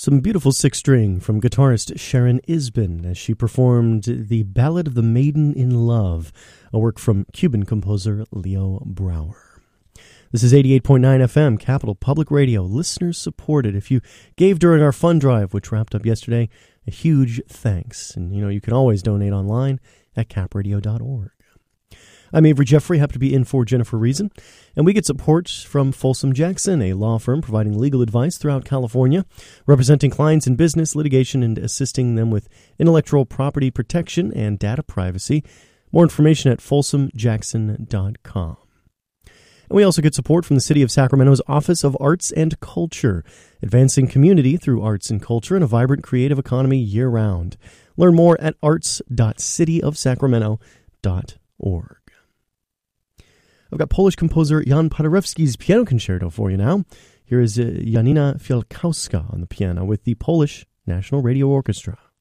Some beautiful sixth string from guitarist Sharon Isbin as she performed the Ballad of the Maiden in Love, a work from Cuban composer Leo Brouwer. This is 88.9 FM, Capital Public Radio, listeners supported. If you gave during our fund drive, which wrapped up yesterday, a huge thanks. And you can always donate online at capradio.org. I'm Avery Jeffrey, happy to be in for Jennifer Reason, and we get support from Folsom Jackson, a law firm providing legal advice throughout California, representing clients in business, litigation, and assisting them with intellectual property protection and data privacy. More information at folsomjackson.com. And we also get support from the City of Sacramento's Office of Arts and Culture, advancing community through arts and culture and a vibrant creative economy year-round. Learn more at arts.cityofsacramento.org. I've got Polish composer Jan Paderewski's piano concerto for you now. Here is Janina Fialkowska on the piano with the Polish National Radio Orchestra.